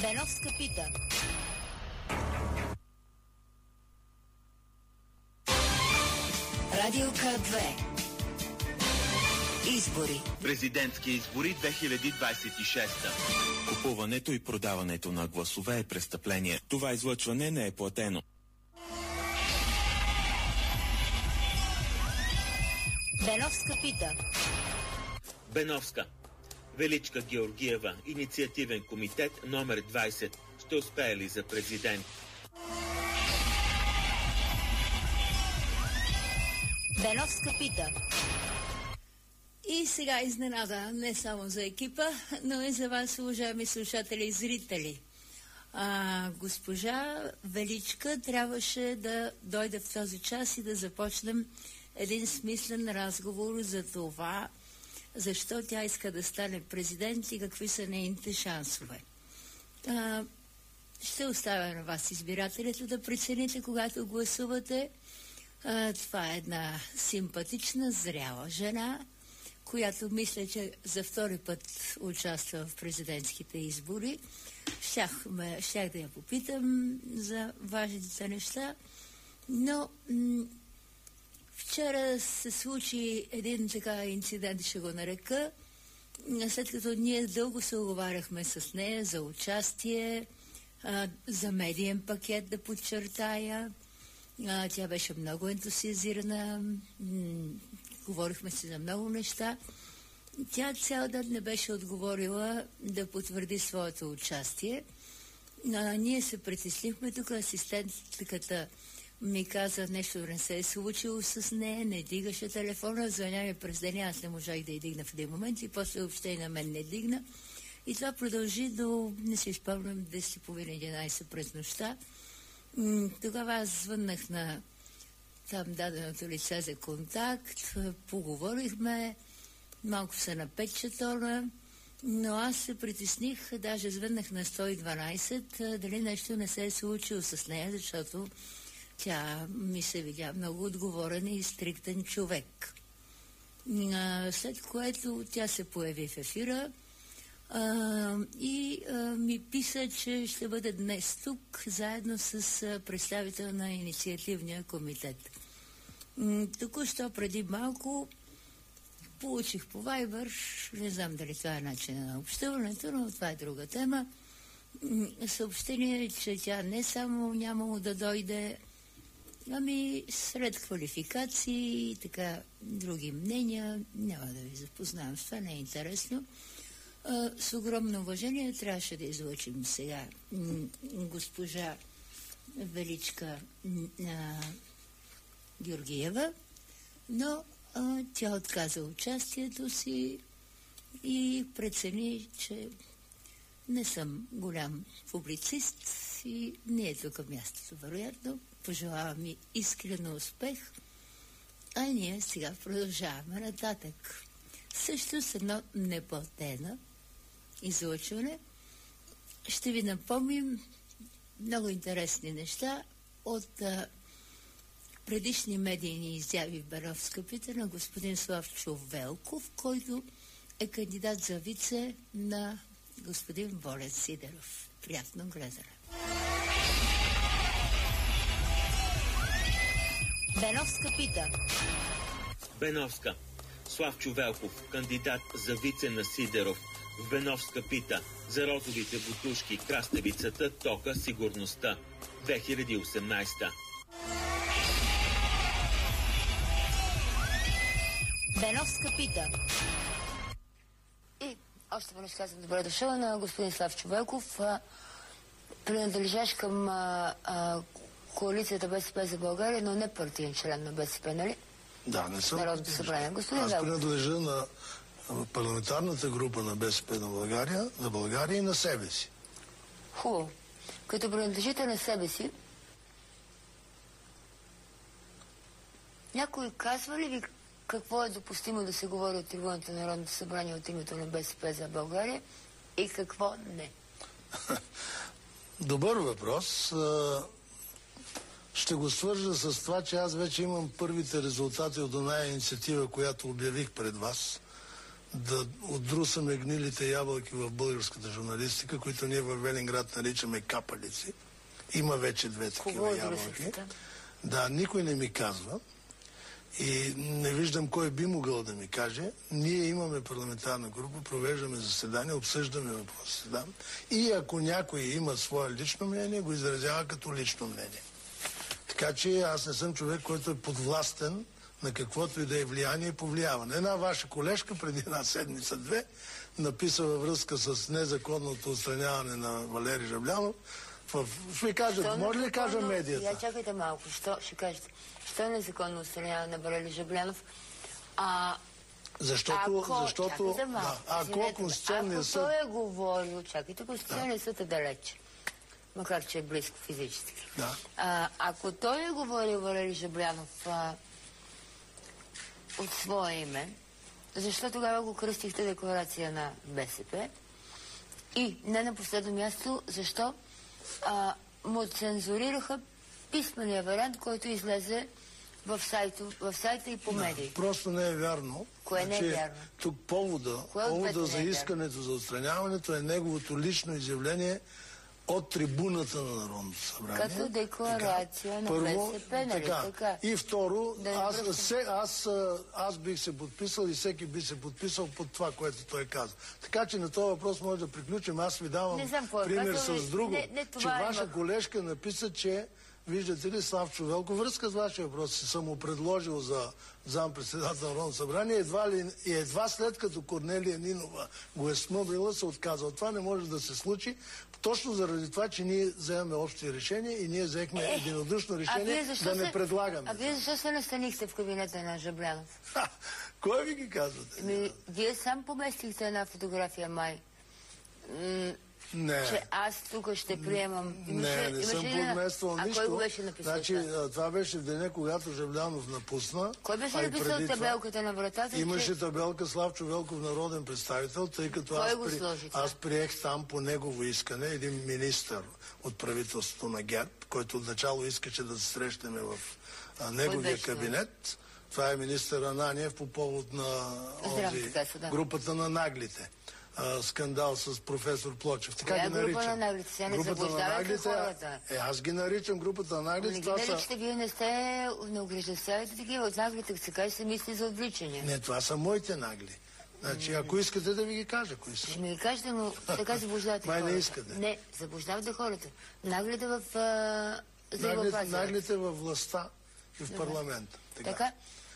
Беновска пита. Радио К2. Избори. Президентски избори 2026. Купуването и продаването на гласове е престъпление. Това излъчване не е платено. Беновска пита. Беновска. Величка Георгиева, инициативен комитет номер 20. Ще успее ли за президент? Беновска пита. И сега изненада не само за екипа, но и за вас, уважаеми слушатели и зрители. Госпожа Величка трябваше да дойде в този час и да започнем един смислен разговор за това, защо тя иска да стане президент и какви са нейните шансове. Ще оставя на вас, избирателите, да прецените, когато гласувате. Това е една симпатична, зряла жена, която мисля, че за втори път участва в президентските избори. Щях да я попитам за важните неща, но вчера се случи един така инцидент, ще го нарека, след като ние дълго се оговаряхме с нея за участие, за медиен пакет да подчертая. Тя беше много ентусиазирана, говорихме си за много неща. Тя цял ден не беше отговорила да потвърди своето участие. Ние се притеснихме тук, асистентката ми каза, нещо не се е случило с нея, не дигаше телефона, звъня ми през деня, аз не можах да я дигна в един момент и после въобще и на мен не дигна. И това продължи до, не си спомням, 10:30-11 през нощта. Тогава аз звъннах на там даденото лице за контакт, поговорихме, малко се напече тона, но аз се притесних, даже звъннах на 112, дали нещо не се е случило с нея, защото тя ми се видя много отговорен и стриктен човек. След което тя се появи в ефира и ми писа, че ще бъде днес тук, заедно с представител на инициативния комитет. Току-що преди малко получих по Viber, не знам дали това е начин на общуването, но това е друга тема, съобщение, че тя не само нямало да дойде, ами сред квалификации и така други мнения, няма да ви запознавам с това, не е интересно. С огромно уважение трябваше да излъчим сега госпожа Величка Георгиева, но тя отказа участието си и прецени, че не съм голям публицист и не е тук мястото, вероятно. Пожелава ми искрен успех, а ние сега продължаваме нататък. Също с едно неплатено излъчване ще ви напомним много интересни неща от предишни медийни изяви в Беновска пита на господин Славчо Велков, който е кандидат за вице на господин Волен Сидеров. Приятно гледане. Беновска пита. Беновска. Славчо Велков, кандидат за вице на Сидеров. В Беновска пита за розовите бутушки, краставицата, тока, сигурността. 2018. Беновска пита. И още веднъж казвам добре дошъл на господин Славчо Велков, принадлежащ към коалицията БСП за България, но не партиен член на БСП, нали? Да, не съм. Народното събрание. Господин Аз Велков. принадлежа на парламентарната група на БСП на България и на себе си. Хубаво. Като принадлежите на себе си, някой казва ли ви какво е допустимо да се говори от трибуната на Народното събрание от името на БСП за България и какво не? Добър въпрос. Ще го свържа с това, че аз вече имам първите резултати от една инициатива, която обявих пред вас да отдрусаме гнилите ябълки в българската журналистика, които ние в Велинград наричаме капалици. Има вече две такива ябълки. Да, никой не ми казва. И не виждам кой би могъл да ми каже. Ние имаме парламентарна група, провеждаме заседания, обсъждаме въпроси. Да? И ако някой има свое лично мнение, го изразява като лично мнение. Така че аз не съм човек, който е подвластен на каквото и да е влияние и повлияване. Една ваша колежка преди една седмица-две написа във връзка с незаконното отстраняване на Валери Жаблянов. Ще ви кажа, може ли да кажа медията? Я чакайте малко, ще кажете. Що е незаконно отстраняване на Валери Жаблянов? Защото ако Конституционният съд... Ако той е говорил, чакайте, Конституционният съд е далеч. Макар, че е близко физически. Да. Ако той е говорил Валери Жаблянов от свое име, защо тогава го кръстихте декларация на БСП? И не на последно място, защо му цензурираха писмения вариант, който излезе в сайта и по медии. Просто не е вярно. Кое не е вярно? Тук повода за искането за отстраняването е неговото лично изявление от трибуната на Народното събрание. Като декларация на БСП, нали така? И второ, аз бих се подписал и всеки би се подписал под това, което той каза. Така че на този въпрос може да приключим. Аз ви давам пример с друго. Че ваша колежка написа, че виждате ли, Славчо Велков, връзка с вашия въпрос, си съм му предложил за заместник-председател на Народното събрание, едва след като Корнелия Нинова го е смъбрила, се отказва. Това не може да се случи, точно заради това, че ние вземаме общи решения и ние взехме единодушно решение да не предлагаме. А вие защо се настанихте в кабинета на Жаблянов? Кой ви ги казвате? Вие сам поместихте една фотография май. Не. Че аз тук ще приемам... Не съм подмествал нищо. А кой го беше написал? Значи, това беше в деня, когато Жаблянов напусна. Кой беше написал табелката на вратата? Имаше табелка Славчо Велков, народен представител, тъй като аз приех там по негово искане един министър от правителството на ГЕРБ, който отначало искаше да се срещнем в неговия кабинет. Това е министър Ананиев по повод на групата на наглите. Скандал с професор Плочев. Така ги наричам. Група на наглите? Сега не заблуждавате хората. Аз ги наричам групата на наглите. Не ги наричате, вие не огрижавате такива. От наглите, се каже, се мисли за отвличане. Не, това са моите нагли. Значи, ако искате да ви ги кажа, кои са. Ще ми ги кажете, но така заблуждавате хората. Май не искате. Не, заблуждавате хората. Наглите в здравеопазването. Наглите във властта и в парламента. Така?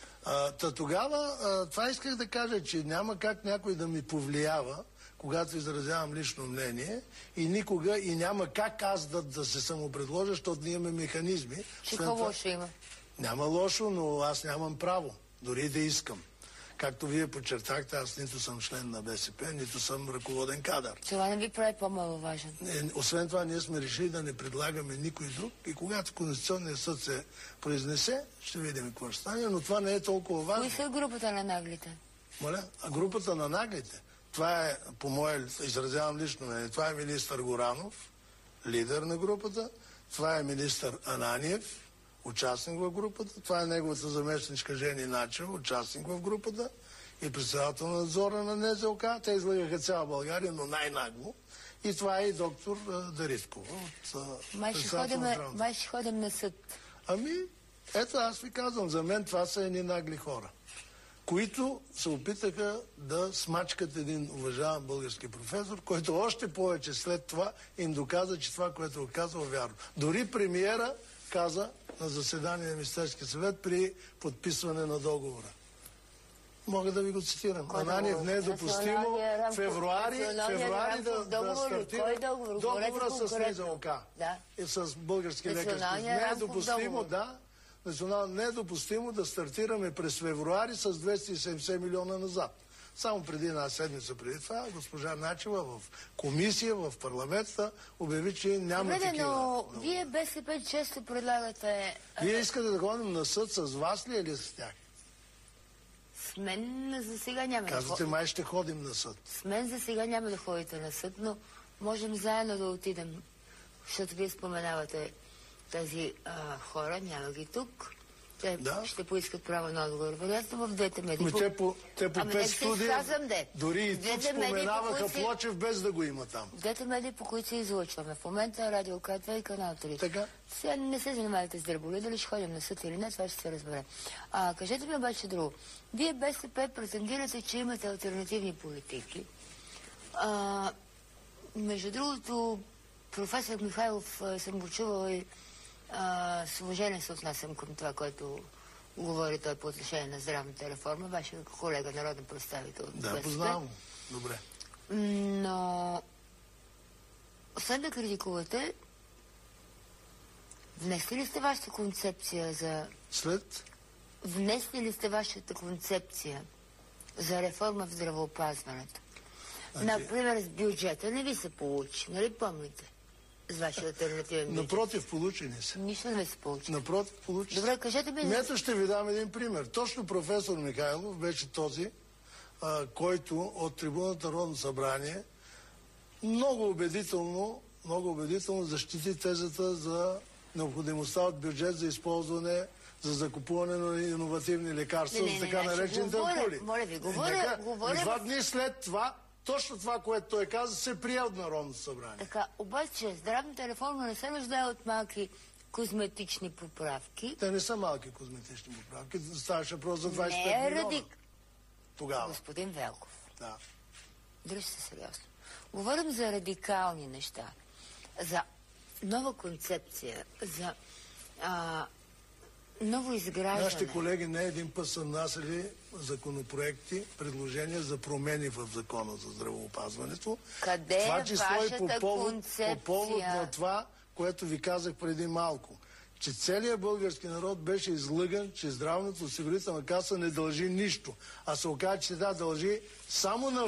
Тогава това исках да кажа, че няма как някой да ми повлиява, когато изразявам лично мнение и никога и няма как аз да се самопредложа, защото ние имаме механизми. Какво лошо има? Няма лошо, но аз нямам право, дори да искам. Както вие подчертахте, аз нито съм член на БСП, нито съм ръководен кадър. Това не ви прави по-маловажен. Освен това, ние сме решили да не предлагаме никой друг и когато Конституционният съд се произнесе, ще видим какво ще стане, но това не е толкова важно. Кои са групата на наглите? Моля? Групата на наглите? Това е, по мое, изразявам лично мнение, това е министър Горанов, лидер на групата, това е министър Ананиев, участник в групата, това е неговата заместничка Жени Начева, участник в групата и председател на надзора на НЗОК. Те излагаха цяла България, но най-нагло. И това е и доктор Дариткова. Май ще ходим на съд. Ето аз ви казвам, за мен това са едни нагли хора, които се опитаха да смачкат един уважаван български професор, който още повече след това им доказа, че това, което го казва, е вярно. Дори премиера каза на заседание на Министерския съвет при подписване на договора. Мога да ви го цитирам. Ананиев не е допустимо февруари да стартира договора с НЗОК и с български лекарски. Не е допустимо, не е допустимо да стартираме през февруари с 270 милиона назад. Само преди една седмица преди това, госпожа Начева в комисия, в парламента обяви, че няма такива. Но вие БСП често предлагате... Вие искате да ходим на съд с вас ли или с тях? С мен за сега няма да ходим. Казвате, май ще ходим на съд. С мен за сега няма да ходите на съд, но можем заедно да отидем, защото вие споменавате тези хора, няма ги тук. Те ще поискат право на отговор. Вероятно в двете медии. Те по 5 студии, дори и тук споменаваха Плочев без да го има там. Двете медии, по които се излъчваме. В момента Радио К2 и Канал 3. Така? Сега не се занимавате с дреболи, дали ще ходим на съд или не, това ще се разбере. Кажете ми обаче друго. Вие БСП претендирате, че имате алтернативни политики. Между другото, професор Михайлов съм го чувала и с уважение се отнасям към това, което говори той по отношение на здравната реформа. Вашия колега, народен представител. Да, познавам. Добре. Но освен да критикувате, внесли ли сте вашата концепция за... Внесли ли сте вашата концепция за реформа в здравеопазването? Например, с бюджета не ви се получи, нали помните? С вашия алтернативен бюджет. Напротив, получи ни се. Нищо не се получи. Напротив, получи. Добре, кажете ми... Ето ще ви дам един пример. Точно професор Михайлов беше този, който от трибуната Народно събрание много убедително защити тезата за необходимостта от бюджет за използване, за закупуване на иновативни лекарства, за така наречените ампули. Моля ви, говоря... 2 дни след това, точно това, което той каза, се прие от Народното събрание. Така, обаче здравната реформа не се нуждае от малки козметични поправки. Те не са малки козметични поправки. Ставаше просто за 25 милиона. Тогава. Господин Велков. Да. Дръжте се сериозно. Говорим за радикални неща. За нова концепция. За ново изграждане. Нашите колеги не един път са внасяли законопроекти, предложения за промени в закона за здравеопазването. Къде е вашата концепция? По повод на това, което ви казах преди малко, че целият български народ беше излъган, че здравната осигурителна каса не дължи нищо, а се оказа, че тя дължи само на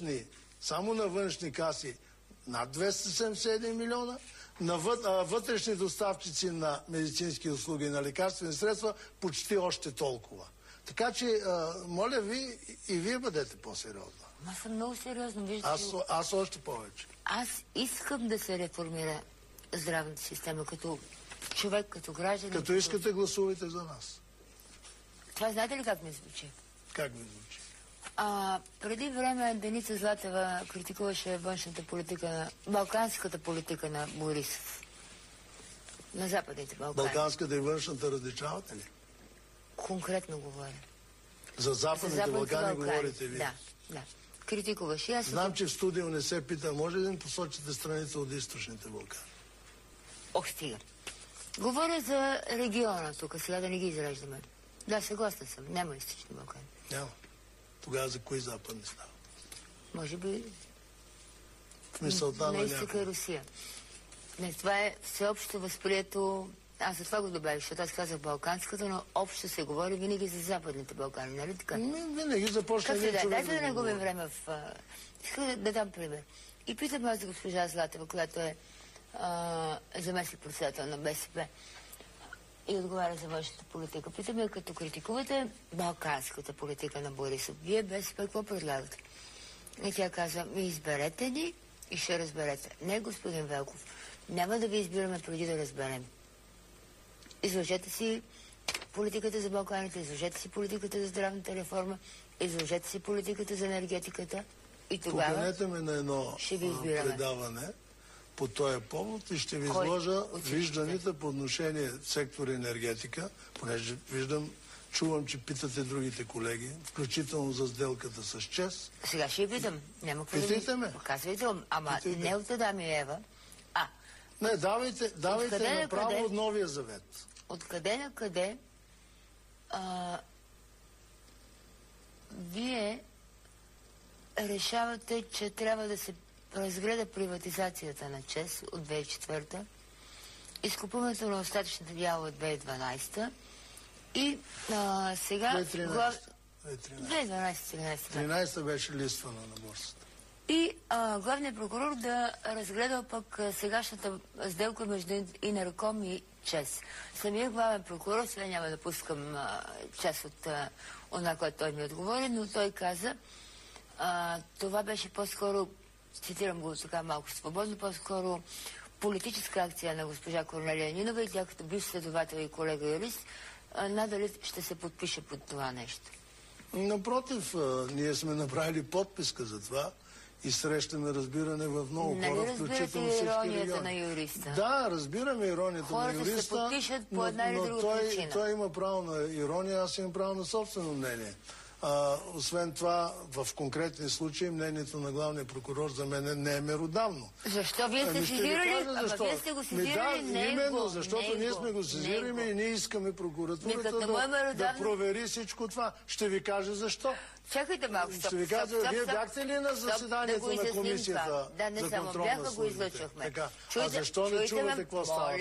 външни каси над 271 милиона, на вътрешни доставчици на медицински услуги и на лекарствени средства почти още толкова. Така че, моля ви, и вие бъдете по-сериозна. Аз съм много сериозно. Аз още повече. Аз искам да се реформира здравната система като човек, като гражданин. Като искате, гласувайте за нас. Това знаете ли как ми звучи? Как ми звучи? Преди време Деница Златева критикуваше външната политика, балканската политика на Борисов. На Западните Балкани. Балканската и външната различавате ли? Конкретно говоря. За Западните Балкани говорите ви? Да. Критикуваш. Знам, че в студио не се пита, може ли да посочите страните от източните Балкани? Ох, стига. Говоря за региона тук, сега да не ги изреждаме. Да, съгласна съм. Няма източни Балкани. Няма. Тогава за кои западни става? Може би... В мисълта на някой. Русия. Не, това е всеобщо възприето... Аз за това го добавих, защото аз казах Балканската, но общо се говори винаги за Западните Балкани, нали така? Винаги започна един човек. Дайте да не губим време в... Искам да дам пример. И питам аз за госпожа Златева, която е заместник председател на БСП и отговаря за външната политика. Питам я, като критикувате балканската политика на Борисов, вие БСП какво предлагате? И тя каза, изберете ни и ще разберете. Не, господин Велков, няма да ви избираме преди да разберем. Изложете си политиката за Балканите, изложете си политиката за здравната реформа, изложете си политиката за енергетиката и тогава поканете ме на едно предаване по този повод и ще ви изложа вижданите по отношение сектор енергетика, понеже чувам, че питате другите колеги, включително за сделката с ЧЕЗ. Сега ще питам. Няма какво питайте ме. Казвайте, ама не от Адам и Ева. Не, давайте направо от Новия Завет. Откъде на къде вие решавате, че трябва да се разгледа приватизацията на ЧЕЗ от 2004, изкупуването на остатъчната дяла от 2012 и сега... 2013 беше листвана на борсата. И главният прокурор да разгледа пък сегашната сделка между Инерком и ЧЕЗ. Самият главен прокурор, сега няма да пускам част от това, което той ми отговори, но той каза, това беше по-скоро, цитирам го така малко свободно, по-скоро политическа акция на госпожа Корнелия Нинова и тя като бивш следовател и колега юрист, надали ще се подпише под това нещо? Напротив, ние сме направили подписка за това и срещаме разбиране в много хора, включително всички иронията на юриста? Да, разбираме иронията на юриста. Хората се подпишат по една или друга причина. Той има право на ирония, аз имам право на собствено мнение. Освен това, в конкретни случаи, мнението на главния прокурор за мен не е меродавно. Защо вие сте сезирали? Вие сте го сезирали него. Именно, защото ние сме го сезирали и ние искаме прокуратурата да провери всичко това. Ще ви кажа защо. Чакайте малко, Ще ви кажа, вие бяхте ли на заседанието на комисията? Да, не само бяха, го излъчвахме. А защо не чувате какво става?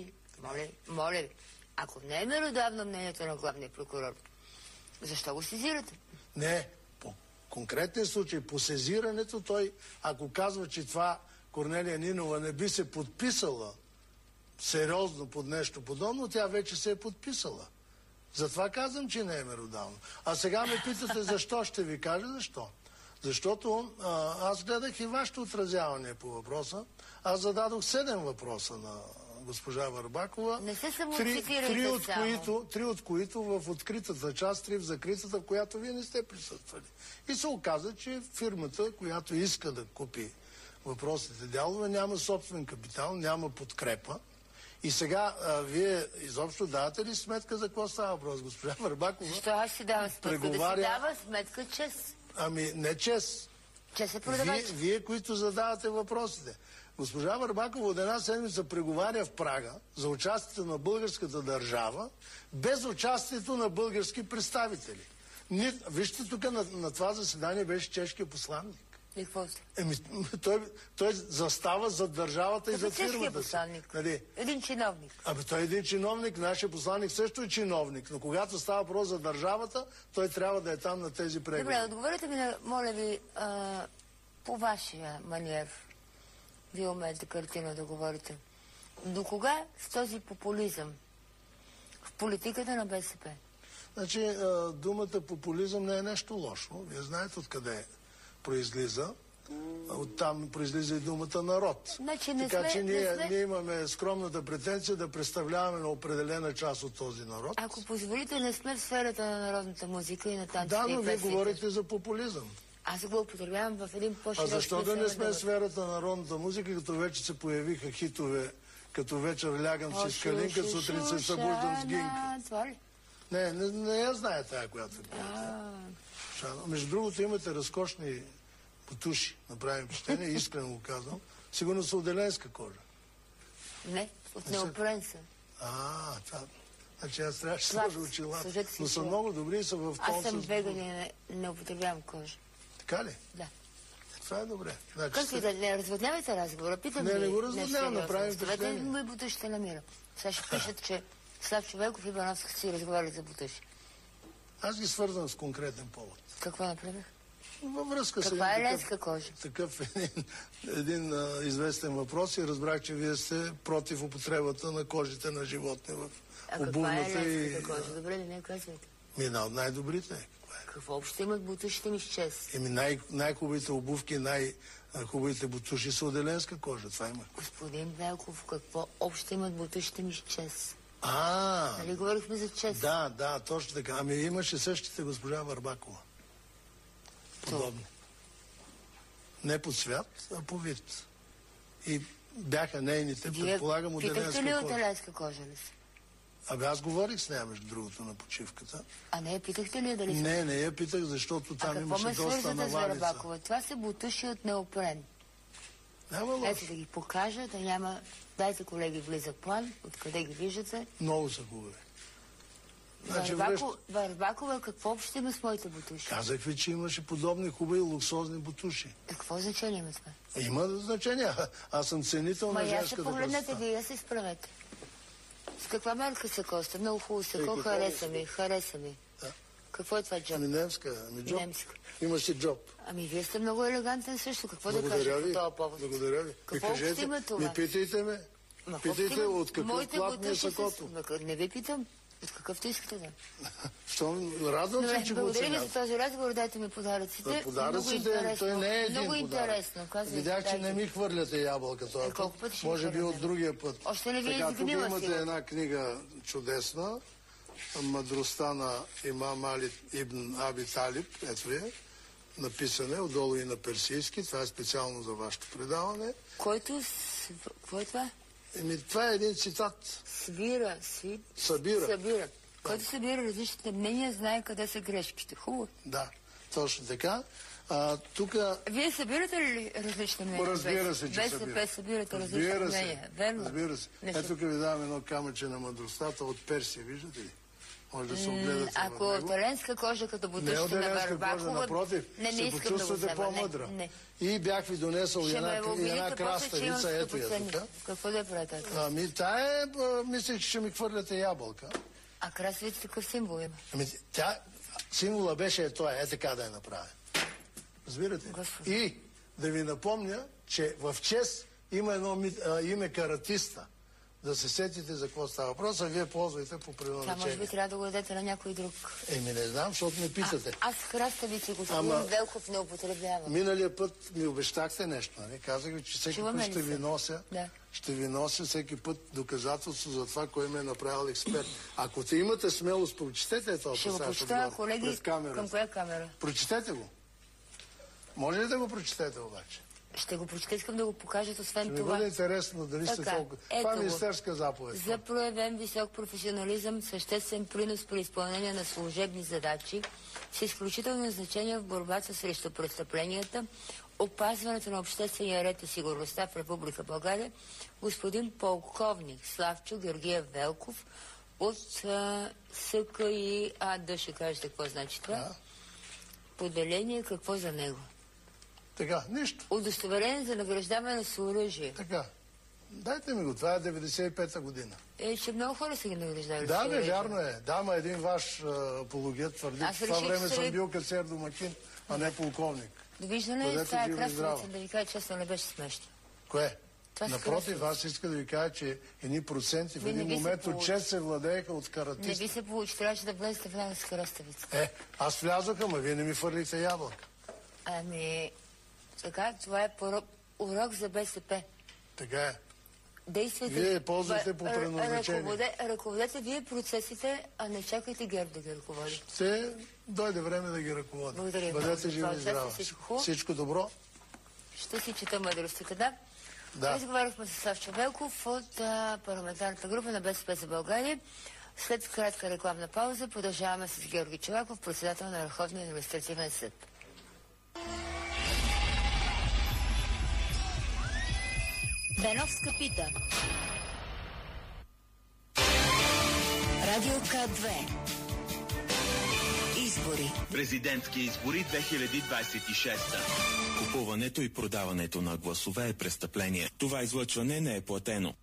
Моля ви, ако не е меродавно мнението на главния прокурор, защо го сезирате? Не, по конкретен случай, по сезирането той, ако казва, че това Корнелия Нинова не би се подписала сериозно под нещо подобно, тя вече се е подписала. Затова казвам, че не е меродавно. А сега ме питате защо, ще ви кажа защо. Защото аз гледах и вашето отразяване по въпроса. Аз зададох 7 въпроса на госпожа Върбакова. Не се самоцитирайте само. Три от които в откритата част, 3 в закритата, в която вие не сте присъствали. И се оказа, че фирмата, която иска да купи въпросните дялове, няма собствен капитал, няма подкрепа. И сега, вие изобщо давате ли сметка за какво става въпрос? Госпожа Върбакова... Защо аз си давам сметка? Да си дава сметка чест. Ами, не чест. Чест е продавач. Вие, които задавате въпросите. Госпожа Върбакова от една седмица преговаря в Прага за участието на българската държава, без участието на български представители. Вижте, тук на това заседание беше чешкият посланник. И какво сте? Той застава за държавата и за фирмата. Посланник. Един чиновник. Той е един чиновник, нашия посланник също е чиновник, но когато става въпрос за държавата, той трябва да е там на тези преговори. Добре, отговорете ми, моля ви, по вашия маниер. Вие умеете картина да говорите. До кога с този популизъм в политиката на БСП? Значи, думата популизъм не е нещо лошо. Вие знаете откъде произлиза. Оттам произлиза и думата народ. Значи, така че ние имаме скромната претенция да представляваме на определена част от този народ. Ако позволите, не сме в сферата на народната музика и на танците. Да, но вие говорите за популизъм. Аз го употребявам в един по-широк. А защо да не сме в сферата на народната музика, като вече се появиха хитове, като вечер лягам си с калинка, сутрин се събуждам с гинка? Това ли? Не я знае тая, която е пиете. Между другото имате разкошни потуши, направим впечатление, искрено го казвам. Сигурно са от еленска кожа. Не, от неопрен са. Това... Значи аз трябваше да сложа очила. Но са много добри и са в тон. Аз съм веган и не употребявам кожа. Така ли? Да. Това е добре. Как да не разводнявайте разговора? Питам не го разводнявам, направим впечатление. Ставете ми бутушите намира. Сега ще пишат, че Славчо Велков и Бановска си разговаряли за бутуши. Аз ги свързвам с конкретен повод. Какво направих? Във връзка с каква е ленска кожа? Такъв един известен въпрос и разбрах, че вие сте против употребата на кожите на животни в обувната и... каква е ленската кожа? Добре ли не казвайте? Една от най-добрите. Какво общо имат бутушите ми с чест? Най-хубавите обувки, най-хубавите бутуши са от еленска кожа. Това има. Господин Велков, какво общо имат бутушите ми с чест? Нали говорихме за чест? Да, точно така. Ами имаше същите госпожа Върбакова. Подобни. Не по цвят, а по вид. И бяха нейните, предполагам, от еленска кожа. Питахте ли от еленска кожа ли си? Аз говорих с нея, между другото, на почивката. Не я питахте ли дали... Не я питах, защото там имаше доста навалица. Какво ме свързвате с Върбакова? Това са бутуши от неопрен. Няма лошо. Ето да ги покажа, да няма... Дайте, колеги, влиза план. Откъде ги виждате? Много са хубави. Върбакова, какво общо има с моите бутуши? Казах ви, че имаше подобни хубави луксозни бутуши. Какво значение има това? Има значение. Аз съм ценител на женската красота. Погледнете, вие се изправете. С каква марка се коста? Много хубаво сако, хареса ми. Да. Какво е това джоб? Немска. Джоб. Немска. Имаш и джоб. Вие сте много елегантен също. Какво да кажа по този повод? Благодаря ви. Какво ще има това? Питайте ме. Питайте от какъв плат ми е сакото. Не ви питам. От какъвто искате да. Радвам се, че го оценявам. Благодаря ви за този разговор, дайте ми подаръците. Подаръците, той не е един много подарък. Интересно. Видях, че не ми хвърляте ябълка този път. Може би от другия път. Още не ви е изгнила сигурно. Тук имате една книга чудесна. мъдростта на имам Али ибн Аби Талиб, ето ви, написане отдолу и на персийски, това е специално за вашето предаване. Какво е това? Това е един цитат. Събира. Който събира различните мнения, знае къде са грешките. Хубаво. Да, точно така. Тук... Вие събирате ли различни мнения? Разбира се, че БСП събирате различни мнения. Верно? Разбира се. Ето тук ви давам едно камъче на мъдростта от Персия, виждате ли? Може да се огледате ако в него. таленска кожа като бутушка на Барбакова, напротив, не се почувствате по-мъдра. И бях ви донесъл една краставица, ето я тук. Какво да правите? Тая мислех, че ще ми хвърляте ябълка. А краставица такъв символ има? Символа беше това, така да я направя. Разбирате? Господи. И да ви напомня, че в ЧЕС има едно име каратиста. Да се сетите за какво става въпрос, а вие ползвайте по предназначение. Това може би трябва да го дадете на някой друг. Не знам, защото ме питате. Аз краставици, господин Велков, не употребявам. Миналия път ми обещахте нещо, нали? Казах ви, че всеки път ще ви нося. Да. Ще ви нося всеки път доказателство за това, кой ме е направил експерт. Ако те имате смелост, прочетете това. Ще го прочета, колеги, към коя камера? Прочетете го. Може ли да го прочетете обаче? Ще го прочета, искам да го покажат, освен това. Това. Ще ми бъде интересно дали сте толкова. Това е министерска заповед. За проявен висок професионализъм, съществен принос при изпълнение на служебни задачи, с изключително значение в борбата срещу престъпленията, опазването на обществения ред и сигурността в Република България, господин полковник Славчо Георгиев Велков от СКИАД, ще кажете какво значи това. Да. Поделение, какво за него? Така, нищо. Удостоверение за награждаване с оръжие. Така. Дайте ми го, това е 95-та година. Че много хора са ги награждали. Да, бе, вярно е. Да, ма един ваш апологет твърди, че това време съм бил касиер домакин, а не полковник. Довиждане ли тази краставица, да ви кажа честно, не беше смешно. Кое? Напротив, аз иска да ви кажа, че едни проценти в един момент от чест се владееха от каратисти. Не ви се получи, трябваше да влезете в една с краставица. Аз влязох, ама вие не ми фърлихте ябълка. Така, това е урок за БСП. Така е. Действайте. Вие ползвате по предназначение. Ръководете вие процесите, а не чакайте ГЕРБ да ги ръководи. Ще дойде време да ги ръководи. Благодаря. Бъдете живи и здрави. Всичко добро. Ще си чета мъдростите, да? Разговаряхме с Славчо Велков от парламентарната група на БСП за България. След кратка рекламна пауза продължаваме с Георги Чолаков, председател на Върховния административен съд. Беновска пита. Радио К2. Избори. Президентски избори 2026. Купуването и продаването на гласове е престъпление. Това излъчване не е платено.